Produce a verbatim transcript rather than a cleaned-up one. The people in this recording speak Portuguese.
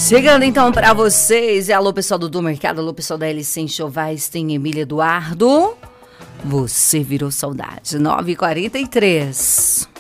Chegando então para vocês, alô pessoal do Do Mercado, alô pessoal da L C Enxovais, tem Emília Eduardo. Você virou saudade, nove e quarenta e três.